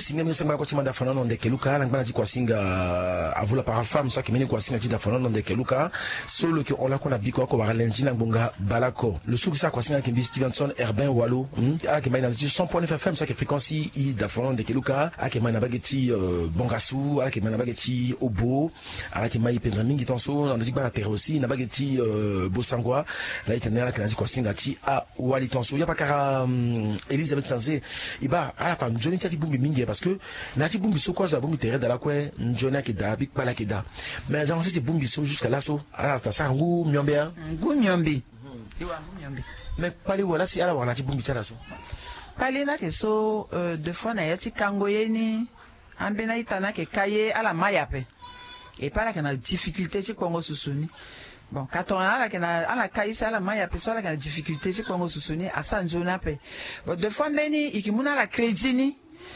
singa mi sanga ko chimanda fanano ndeke luka na ngana ji kwa singa avula par femme ça qui meni kwa singa ji da fanano ndeke luka solo que on la ko na biko ko balenji na ngonga balako le suku ça kwa singa ki Stevenson Herbin Wallo ala ke maina ji 100.9 FM ça que fréquence i da fanano ndeke luka ala ke maina bageti bongasu ala ke maina bageti obo ala ke mai pendra mingi tonso na ndiki bana terre aussi na bageti bosangwa la itana la kwa singa ti a wali tonso ya pakara Elisabeth Sanzé iba ala pa njoni ti bumbi mingi parce que na ti bumbi so quoi za bumbi terre de la kwe njoni ki da bik pala ki da mais en fait c'est bumbi so jusqu'à là so ala ta sa ngu myombe ngu myombe iwa ngu myombe mais pali wala si ala wana ti bumbi tala so pali na ke so deux fois na ya ti kango yeni ambena itana ke kaye ala mayape et pas là qu'on a difficulté chez Congo Susuni. Bon, quand on a là qu'on a à la caïsa la maya personne là qu'on a difficulté chez Congo Susuni à San Zona pe. Bon, deux fois meni ikimuna la crédit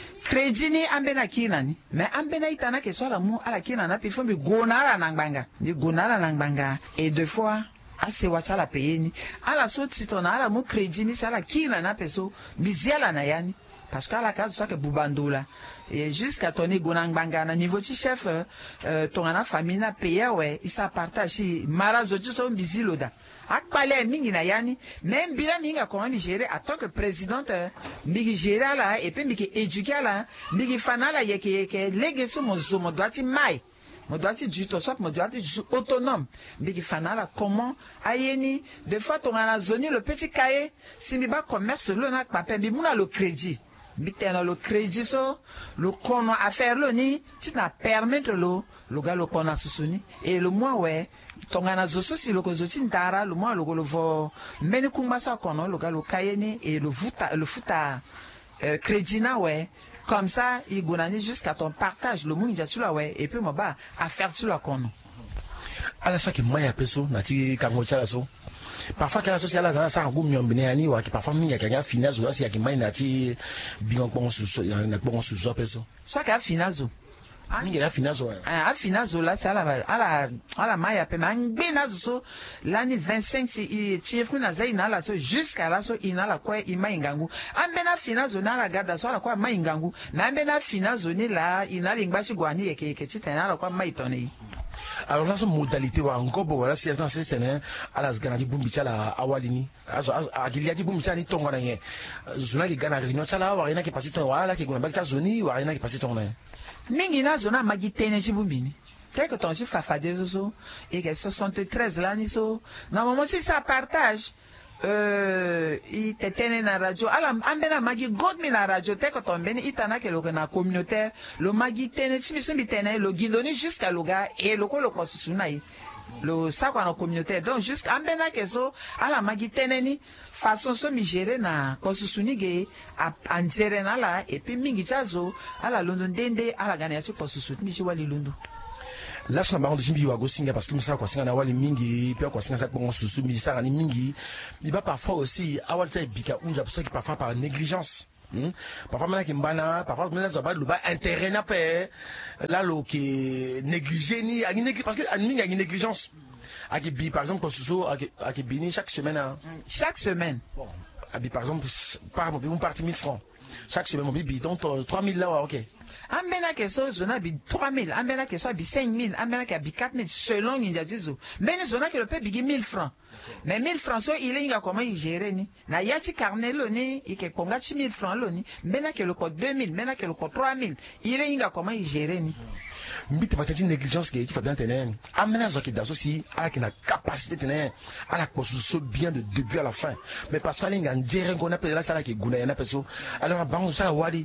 ni ambena kinani. Mais ambena itana ke soit la mu à la kinana puis faut me gonara nangbanga. Ni gonara nangbanga et deux fois assez wacha la payer ni. À la sorte si ton a la mu crédit ni ça la kinana peso biziala na yani. Parce qu'à la case, ça que Boubandoula. Et jusqu'à ton Gonangbanga, na niveau de chef, ton ana famille na payé, ouais, il s'est partagé. Marazotu son biziloda. Akpale mingi na yani, même bila minga comment mi gérer, en tant que présidente, mingi gérer là, et puis mingi éduquer là, mingi fana là, yeke, légué mon doigt mai. Mon doigt du tout, soit mon doigt du autonome. Mingi fana là, comment, ayeni, des fois ton ana zone, le petit cahier, si mi ba commerce, l'on a pas mi mouna le crédit. Bitena le crédit so le kono affaire lo ni tu na permettre lo gars le kono susuni et le mois ouais tongana zoso si le kozoti ndara le mois le vo meni kumba sa kono le gars le kayeni et le futa crédit na ouais comme ça il gonani jusqu'à ton partage le monde tu là ouais et puis moi ba affaire tu la kono ala ça que maya peso na ti kango chala so parfois quand la sociale a ça ngum nyombene ani wa ki parfois minga kanya finazo asi ya kimai na ti bingo bon suso na bon suso peso soit ka finazo minga la finazo a finazo là c'est ala maya pe mangbe na so l'année 25 si chief na zai na la so jusqu'à là so ina la kwa ima ingangu ambe na finazo na la gada so la kwa ma ingangu na ambe na finazo ni la ina lingbashi gwani yeke chitana la kwa ma itone. Alors là, son modalité wa ngobo wala si asna système ala zgana di bumbi chala awalini azo agilia di bumbi chala tonga na ye zona ki gana réunion chala wa ina ki pasi ton wala ki gona bakta zoni wa ina ki pasi ton na mingi na zona magitene ci bumbini quelque temps ci fafade zo et que 73 là ni so na moment si ça partage i tetene na radio ala ambena magi godmi na radio te ko tombeni itana ke lo na communautaire lo magi tene simbi tene lo gindoni jusqu'à loga et lo ko susuna lo sa kwa na communautaire donc jusqu'à ambena ke so ala magi tene ni façon so mi gérer na ko susuni ge anzere na la et puis mingi chazo ala londo ndende ala gana ya ko susuni ci wali lundu. Là je n'ai pas de wa gosinga parce que ça quoi singa na wali mingi puis quoi singa ça bon susu mi ça ni mingi il va parfois aussi awal ta bika unja pour ça qui parfois par négligence parfois maintenant qui mbana parfois maintenant ça va le bas intérêt na paix là lo qui négligé ni parce que mingi a une négligence a qui bi par exemple pour susu a qui bini chaque semaine bon a bi par exemple par mon parti 1000 francs chaque semaine mon bibi donc 3000 là OK. Ambena ke so zona bi 3000, ambena ke so bi 5000, ambena ke bi 4000 selon Ninjazizo. Bene zona ke le peut bigi 1000 francs. Mais 1000 francs so il inga comment il gérer ni. Na yati carnet lo ni, ike konga 1000 francs lo ni. Bena ke le ko 2000, bena ke le ko 3000. Il inga comment il gérer ni. Mbite patati négligence qui fait bien tenir. Amena zoki daso si ala ki na capacité tenir ala ko so bien de début à la fin. Mais parce qu'ala inga ndire ngona pe la sala ki guna na peso. Alors bango sala wali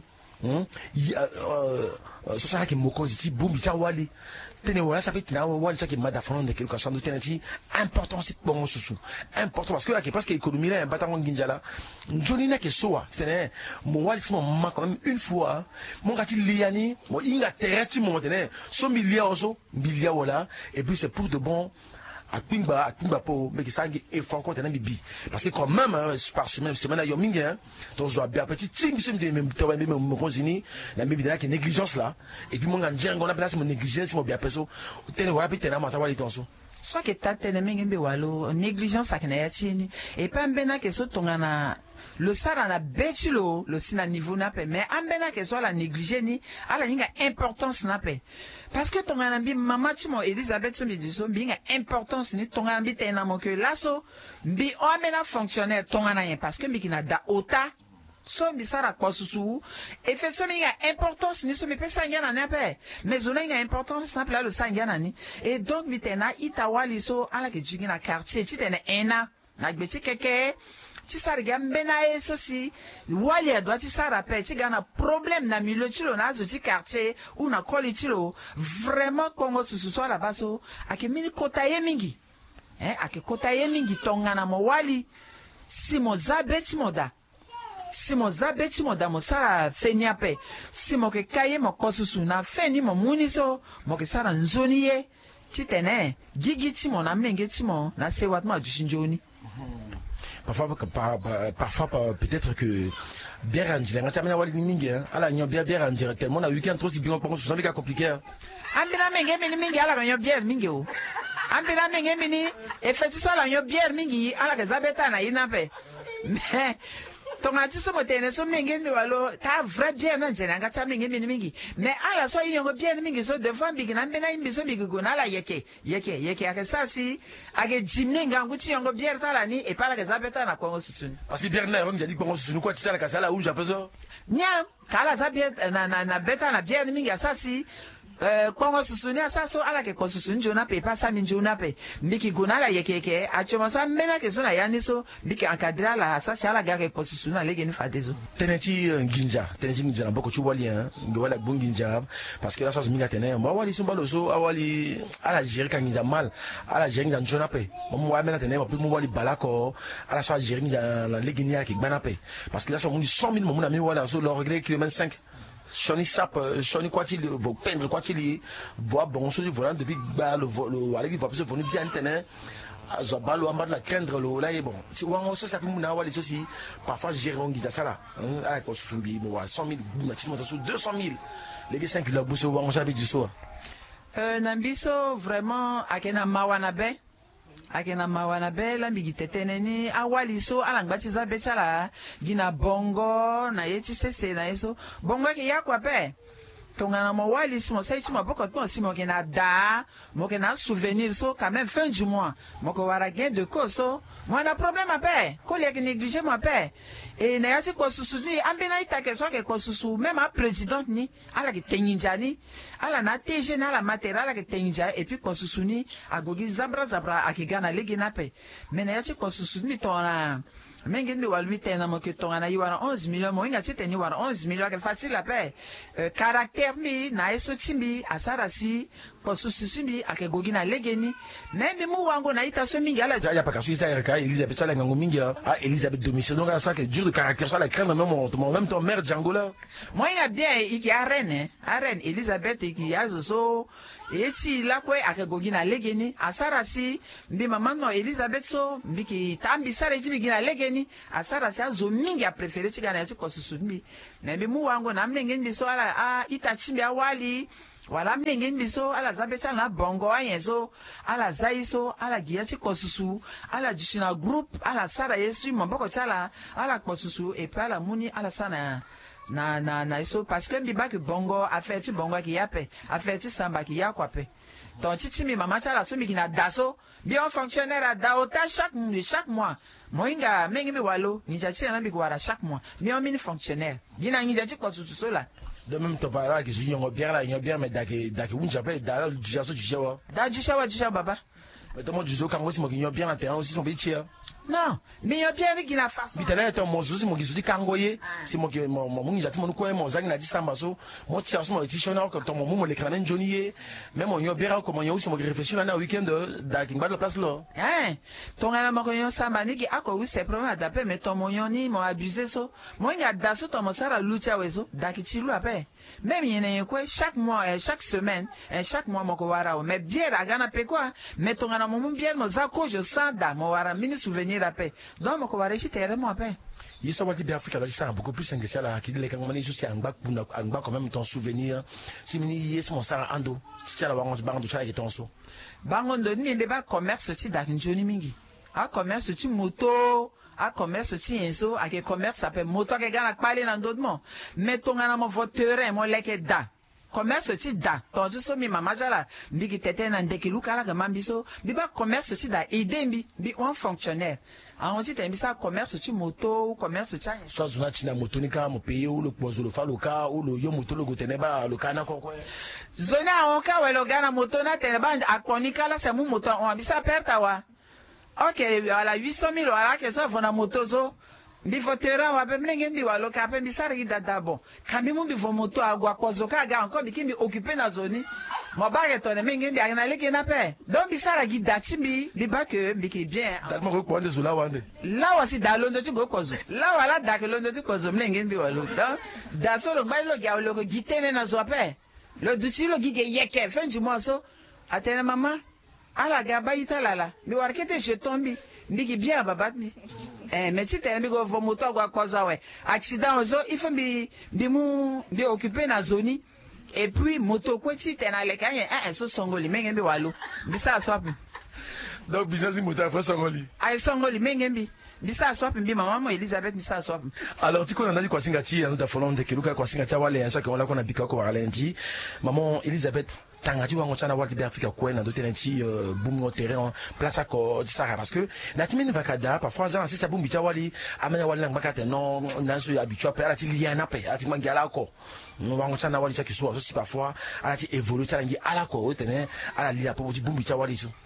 so ça qui mokozi ti bumbi cha wali tene wala ça peut na wali ça qui mada fond de quelque chose tene ti important c'est bon susu important parce que là parce que économie là pas tant nginjala njoni na ke soa tene mo wali mo ma quand même une fois mon gati liani mo inga tereti mo tene so milia oso milia wala et puis c'est pour de bon à Pimba po mais qui sangi et faut encore tenir bibi parce que quand même par semaine à yomingi donc je bien petit team de même toi même mon cosini la bibi là qui négligence là et puis mon gars on a place mon négligence mon bien perso tenir voilà puis tenir moi ça va les tensions soit que tatene mingi mbi walo négligence akina ya chini et pas mbena ke so tongana le sara na betilo le sina niveau na pe mais ambena ke so la négliger ni ala ninga importance na pe parce que tongana mbi mama timo Elisabeth so mbi diso mbinga importance ni tongana mbi tena mo que laso mbi o amena fonctionnaire tongana yen parce que mbi kina da ota so mbi sara kwa susu et fait so minga importance ni so mbi pesa ngana na pe mais zona inga importance na pe la le sangana ni et donc mbi tena itawali so ala ke jingi na quartier ti tena ena na gbeti keke ti sara ga mbena e so si wali a doit ti sara pe ti ga na problème na milieu ti lo na zo ti quartier ou na koli ti lo vraiment kongo susu so la baso ake mini kota ye mingi ake kota ye mingi tongana mo wali si mo zabe ti mo da si mo zabe ti mo da mo sara fenia pe si mo ke kaye mo kosusu na feni mo muni so mo ke sara nzoni ye ti tene gigi ti mo na mnenge ti mo na se wat ma jushinjoni. Parfois peut-être que bien rangé nga tamina wali mingi ala nyo bien rangé tellement na weekend trop si bien ko so ça compliqué ambina menge mingi ala nyo bien mingi o ambina menge mini effectu so ala nyo bien mingi ala ke zabeta na ina pe mais tonga ti so motene so menge mi walo ta vrai bien na njena nga cha menge mingi mais ala so yongo bien mingi so de fois bigi na mbena imbi so bigi go na ala yeke ake sasi ake jimne nga nguti yongo bien tala ni e pala ke zabeta na kongo susuni parce que bien na yongo jadi kongo susuni kwa tisala ka sala unja peso nya kala za bien na beta na bien mingi asasi kongo susuni asaso ala ke ko susuni jona pe pasa min jona pe mbiki gona la yeke achoma sa mbena ke so na yani so mbiki encadrer la asasi ala ga ke ko susuni lege ni fadezo teneti nginja na boko chubali ngwala bunginja parce que la chose minga tene mo wali sumbalo so awali ala gérer ka nginja mal ala gérer nginja jona pe mo wa mena tene mo wali balako ala so gérer nginja la lege ni ya ki gbana pe parce que là so mo 100 000 mo na mi wala so le régler kilomètre 5 Shoni sap, Shoni quoi il vont peindre quoi il voit bon sur le volant depuis bas le avec il va plus venir bien tenir Zobal ou en bas de la craindre le là et bon si on ça peut nous avoir les aussi parfois gérer on guide ça là à quoi sumbi bon 100 000 maximum sur 200 000 les 5 kg bousso on j'avais du soir nambiso vraiment akena mawanabe akena mawana bela mbigi teteneni awali so alangbati za bechala gina bongo na yeti sese na yeso bongo ke yakwa pe tongana mo wali simo sai simo boko to simo ke na da mo ke na souvenir so quand même fin du mois mo ko wara gain de cause mo na problème ape ko le ke négliger mo ape et na yati ko susu ni ambena itake so ke ko susu même a président ni ala ke tenyinjani ala na TG na la matériel ala ke tenyinja et puis ko susu ni agogi zabra akigana legi na pe mais na yati ko susu ni tona mengi ndi walmi tena mo ke tongana yiwara 11 millions mo inga tete ni wara 11 millions ke facile ape caractère mi na eso timbi asara si ko susu simbi akegogi na legeni même mu wango na ita so mingi ala ya paka suisa erika Elisabeth sala ngango mingi Elisabeth domicile donc ça que dur de caractère ça la craindre même ton mère Djangola moi inga bien iki arène Elisabeth iki azo eti la kwe akegogi na legeni asara si mbi mama no Elisabeth so mbiki tambi sara eti bigi na legeni asara si azo mingi a préféré tika na eti kosusu mbi mbi mu wango na mnenge mbi so ala itachimbi awali wala mnenge mbi so ala zabeta na bongo ayenzo ala zaiso ala giyachi kosusu ala jishina group ala sara yesu mboko chala ala kosusu et puis ala muni ala sana na iso parce que mbiba ki bongo afeti bongo ki yape afeti samba ki yakwape donc titi mi mama chala so mi kina daso bien fonctionnaire da ota chaque mois moinga mengi mi walo ninja chira na biko wara chaque mois mi on mini fonctionnaire gina ninja chi kwa susu la de même to para ki su yongo bien mais daki unja pe da jushawa baba mais to mo juzo kango si mo ki bien na terrain aussi son petit non mais yo bien qui na façon bitana to mo zuzi mo gizuti kangoye si mo ke mo mungi jati mo ko mo zangi na disamba so mo tia so mo ti shona ko to mo le kranen joni ye même mo yo bera ko mo yo si mo réfléchir na weekend da ki ngba la place lo to ngana mo ko yo samba ni ki ako wi c'est problème d'après mais to mo yo ni mo abuser so mo nga daso to mo sara lucha wezo da ki ti lu ape même yene ko chaque mois chaque semaine chaque mois mo ko wara mais bien agana pe quoi mais to ngana mo bien mo za ko je sanda mo wara mini souvenir souvenir la paix. Donc mon covaré terrain moi paix. Il s'en va bien Afrique là ça beaucoup plus que ça là qui dit les Congolais juste angba quand même ton souvenir si mini yes mon ça ando si ça là bango ça qui ton so bango ni be ba commerce ci da njoni mingi a commerce ci moto a commerce ci enso a ke commerce ça peut moto ke gana parler dans d'autres mots mais ton na mo voteur mo leke da commerce ci da ton so mi mama jala mbiki tete na ndeki luka la ga mambiso bi ba commerce ci da idembi bi un fonctionnaire on dit que ça commerce tu moto ou commerce tu soit zona china moto ni ka mo payer ou le pozo le fa loka ou le yo moto le goteneba loka na ko zona on ka we lo gana moto na teneba akonika la c'est mon moto on abisa perta wa OK à la 800 000 wala que ça vona moto zo bi fotera wa pe mlenge ndi wa loka pe bisara gi dada bon kambi mu bi vo moto agwa kozo ka ga encore bi kimbi occuper na zone mo ba ke tone menge ndi agna leke na pe donc bisara gi dati bi ba que bi ki bien tellement ko kwande zula wande la wasi da londo ti go kozo la wala da ke londo ti kozo mlenge ndi wa lo donc da so lo ba lo ga lo gi tene na zo pe lo du ti lo gi ge yeke fin du mois so atene mama ala ga ba italala bi warkete je tombi bi ki bien babat bi mais si t'es go vo moto gwa kwaza we accident ozo il faut bi occuper na zone et puis moto ko ti t'es na le kanye so songoli mengembi walo bisa swap donc business moto fa songoli ay songoli mengembi bisa swap mbi mama mo Elizabeth bisa swap alors tu connais kwa singa ti ando da folonde ke luka kwa singa cha wale yansa ke wala kona bika ko walenji maman Elizabeth tangati wango chana wali bien Afrika kwena do tenanti boom no terrain place ko disara parce que la timine vakada parfois ça c'est ça boom bicha wali amena wali ngaka te non nazo habitué pe ala ti liana pe ati mangala ko no wango chana wali cha kiso aussi parfois ala ti évolue cha ngi ala ko tene ala lia po boom bicha wali so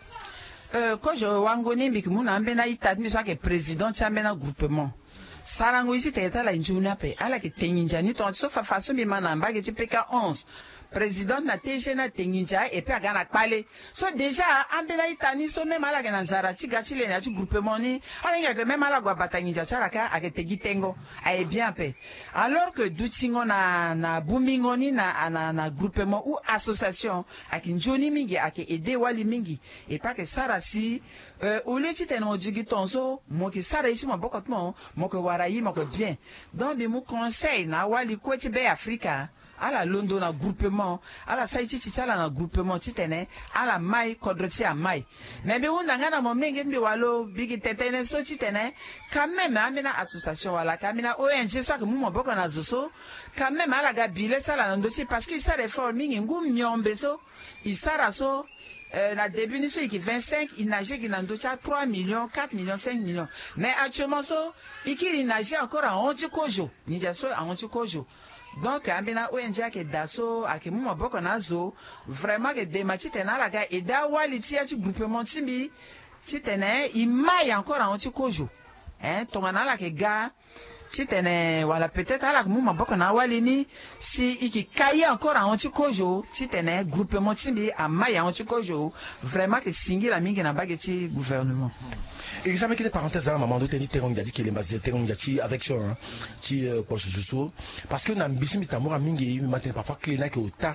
quand je wango ni mbiki muna ambena itatmi so ke président cha ambena groupement sarango isi teta la njuna pe ala ke teninja ni ton so fa façon bi mana mbage ti pk 11 président na TG na tenginja et puis agana parler so déjà ambela itani so même ala gana zara ti gachile na ti groupement ni ala que même ala gwa batanginja charaka ake tegitengo ay bien pe alors que dutingo na bumingo ni na groupement ou association aki njoni mingi ake aider wali mingi et pas que sarasi ole ti teno digi tonso mo ki sara ici mo bokotmo mo ko warayi mo ko bien donc bi mo conseil na wali ko ti be Afrika ala londo na groupement ala saiti chichala na groupement titene ala mai kodroti a mai mais bi wunda ngana mo menge mbi walo bigi tetene so titene quand même amina association wala kamina ONG so ke mo boko na zoso quand même ala ga bile sala na ndosi parce que ça réforming ngum nyombe so isara so na début ni so iki 25 il nageait qui na ndocha 3 millions 4 millions 5 millions mais actuellement so iki nageait encore en onti kojo ni jaso en onti kojo. Donc ambina ONG ke daso ake mu maboko nazo vraiment ke demachi tena la ga eda wali ti ati groupement timbi ti tene imai encore en ti kojo tongana la ke ga ti tene wala peut-être ala mu maboko na wali ni si iki kaye encore en ti kojo ti tene groupement timbi amai en ti kojo vraiment ke singi la mingi na bage ti gouvernement. Et ça met des parenthèses à maman d'autres dit terong dit qu'il est basé terong dit avec ça qui pour ce sous parce que na bisim tamora mingi matin parfois clé na ke ota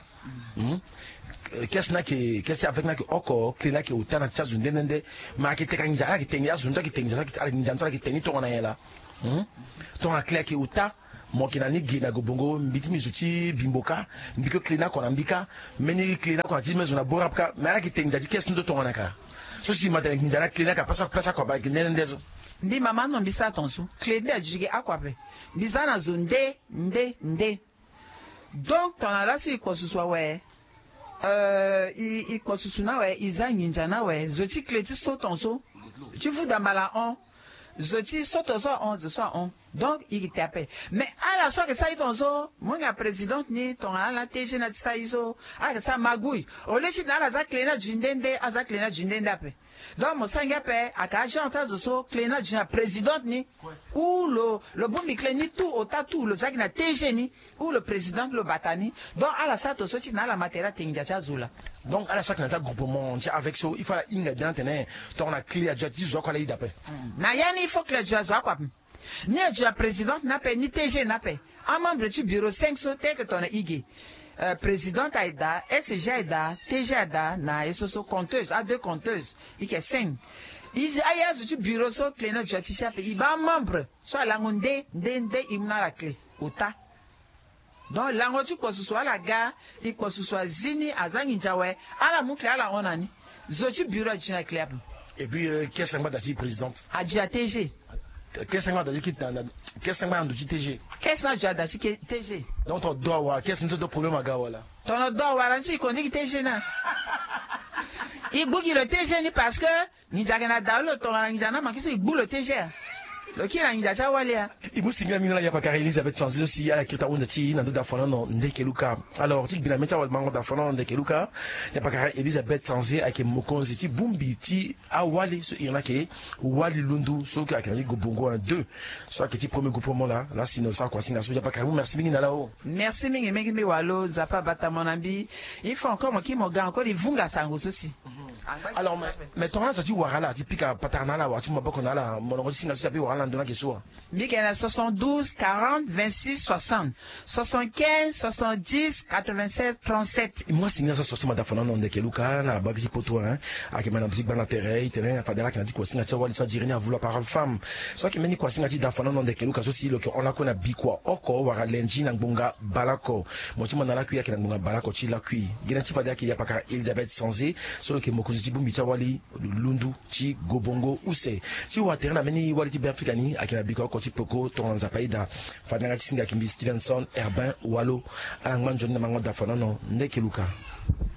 qu'est-ce avec na ke oko clé na ke ota na tsa zundende ma ke tekang jara ke tengi azunda ke tengi jara ke ala njanzo ke tengi to na yela to na clé ke ota mo kina ni gina go bongo mbiti mizuti bimboka mbiko clé na ko na mbika meni clé na ko ati mezo na borapka ma ke tengi jadi qu'est-ce ndo to na ka so si matin ninjana clé ka pasa place ko ba ndendezo ndi mama no mbisa tonso clé de ajige akwape bizana zonde nde donc tona la su ko suswa we i ko susuna we iza ninjana we zoti clé ti so tonso tu fous dans bala on zoti soto so on donc il tape mais à la soirée que ça y tonso mon président ni ton ala TG na ça iso a ça magui au lieu de la za clé na jindende a za clé na jindende ape donc mo sanga pe aka janta zo clé na jina président ni ou le bombi clé ni tout au tatou le za na TG ni ou le président le batani donc à la ça to so ti na la matériel tinja cha zula donc à la soirée na groupement avec ça il faut la inga bien tenir ton la clé a jati zo ko la idape na yani il faut que le zo quoi ni la présidente n'a pas ni TG n'a pas un membre du bureau 5 sauté que ton IG présidente Aïda SG Aïda TG Aïda na esoso compteuse à deux compteuses il y a 5 izi aya su bureau so clé na tu atisha pe iba membre so alangonde ndende imna la clé ota donc lango tu ko so ala ga iko so zini azangi njawe ala mukle ala onani zo tu bureau tu na clé ap et puis qu'est-ce que tu présidente adja TG qu'est-ce que tu TG qu'est-ce que tu as TG donc ton doigt qu'est-ce que tu problème à gawala ton doigt wala tu connais TG na il bouge le TG ni parce que ni jagana dalo to ngana makiso il bouge le TG le qui la njacha walia il musinga mina ya pakari Elisabeth Sanzi aussi à la kita onda chi na do fona no ndekeluka alors ti bila mecha wa mango da fona ndekeluka ya pakari Elisabeth Sanzi ake mokonzi ti bumbi ti awali so il y en a ke wali lundu so ka akani go bongo en 2 so que ti premier groupement là sino ça quoi sino so ya pakari merci mingi na lao merci mingi mingi mi walo zapa bata monambi il faut encore qui mo ga encore ivunga sango aussi alors mais ton ça ti warala ti pika paternala wa ti maboko na la monongo sino so ya bi warala ndona ke so Mikena 72 40 26 60 75 70 87 37. Moi signa ça sorti ma dafona non ndekeluka na bagisi poto hein ake mana boutique bana terrain terrain fadela kana di ko singa cha wali so direni a vouloir parole femme so ke meni ko singa ti dafona non ndekeluka so si lo ke on la kona bikwa oko wara lenji na ngbonga balako mo ti mana la kuya ke na ngbonga balako ti la kui gina ti fadela ke ya pakara Elisabeth Sanzi so ke mokuzi ti bumbi cha wali lundu ti gobongo use ti wa terrain na meni wali ti Afrikani ake na bikwa ko ti poko to nzapaida fadela ti singa kimbi Stevenson Herbin Walo ala ngman joni na mango dafona non ndekeluka